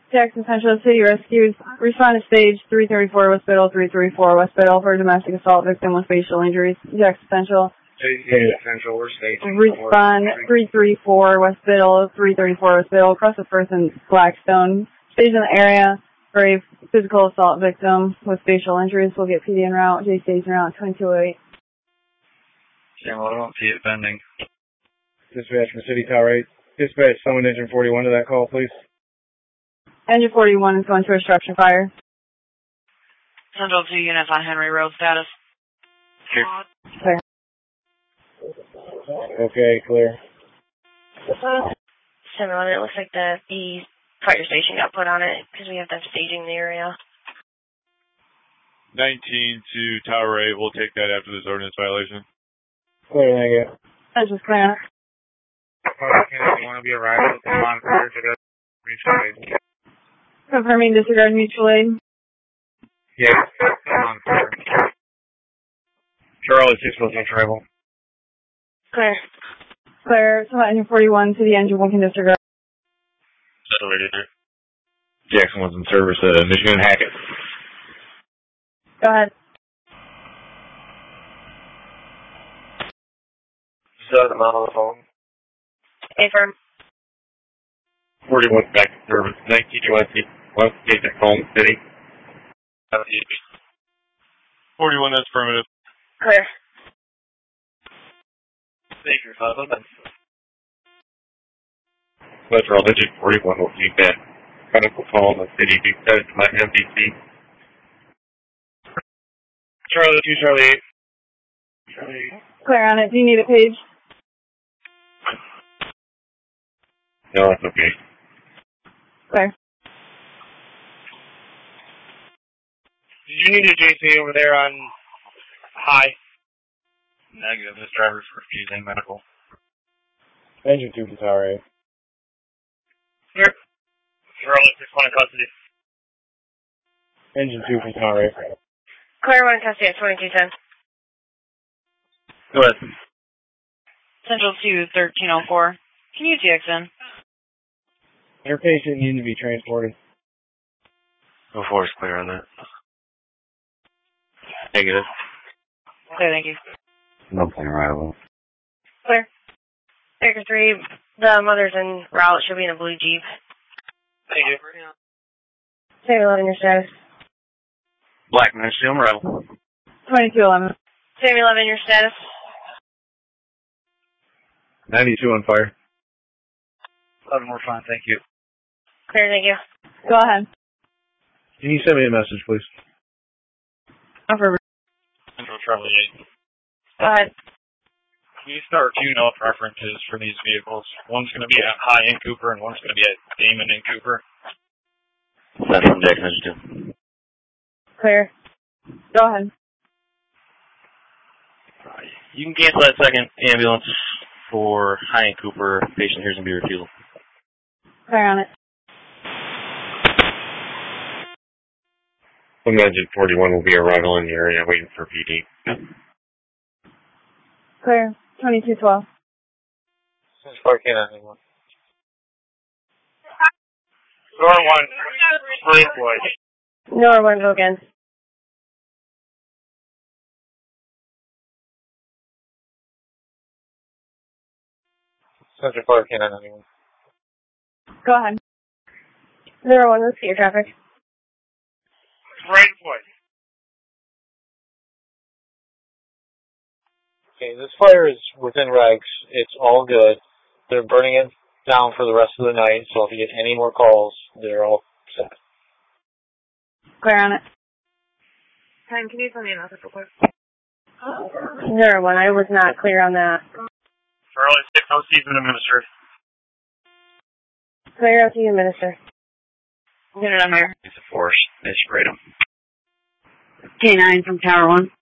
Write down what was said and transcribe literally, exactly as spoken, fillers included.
Jackson Central City Rescues. Respond to stage three thirty-four, West Biddle, three thirty-four, West Biddle for domestic assault victim with facial injuries. Jackson Central. Jackson Central, we're staging. Respond three thirty-four, West Biddle, three thirty-four, West Biddle, across the First and Blackstone. Stage in the area for a physical assault victim with facial injuries. We'll get P D en route. J stage en route, twenty-two oh eight. Yeah, well, I don't see it bending. Dispatch from City Tower eight. Dispatch, summon engine forty-one to that call, please. Engine forty-one is going to a structure fire. Central two units on Henry Road status. Clear. Clear. Okay, clear. seven eleven, it looks like the, the fire station got put on it because we have them staging the area. nineteen to Tower eight, we'll take that after this ordinance violation. Clear, thank you. That's just clear. You want to be arriving with the monitor to the mutual aid? Confirming disregard mutual aid. Yes, monitor. Charlie six was on travel. Clear. Clear. So engine forty-one to the engine one can disregard. Jackson was in service at uh, Michigan Hackett. Go ahead. Set him on the phone. Affirm. forty-one back to service. nineteen twenty. West Station, Home City. forty-one, that's affirmative. Clear. Thank you, Father. Metro Legend forty-one will keep that medical call in the city because my M D C. Charlie two, Charlie eight. Charlie eight. Clear on it. Do you need a page? No, that's okay. Clear. Did you need a J C over there on high? Negative. This driver's refusing medical. Engine two to Tower eight. Here. Charlie six one in custody. Engine two from Tower eight. Clear one custody at twenty-two ten. Go ahead. Central two, thirteen oh four. Can you G X in? Your patient needs to be transported. Go four is clear on that. Negative. Okay, thank you. Nothing arrival. Clear. Baker three, the mother's en route. She'll be in a blue Jeep. Thank you. seven eleven, your status. Black man, still arrival. twenty-two eleven. seven eleven, your status. ninety-two on fire. eleven more fine, thank you. Clear, thank you. Go ahead. Can you send me a message, please? Over. Central Charlie eight. Go ahead. Can you start queuing up references for these vehicles? One's going to be at High and Cooper, and one's going to be at Damon and Cooper. That's from Jackson two. Clear. Go ahead. You can cancel that second ambulance for High and Cooper. Patient here's going to be refusal. Clear on it. Engine forty-one will be arrival in the area waiting for P D. Clear. twenty-two twelve. Parking anyone. Door one. Three boys. Nor one go again. Central Park in anyone. Go ahead. Zero one, let's get your traffic. Right boy. Okay, this fire is within regs. It's all good. They're burning it down for the rest of the night, so if you get any more calls, they're all set. Clear on it. Time, can you tell me a message real quick? Zero one, I was not clear on that. Charlie six, I'll see you administered. Clear out to you, Minister. Unit on here. It's a force. They sprayed them. K nine from Tower one.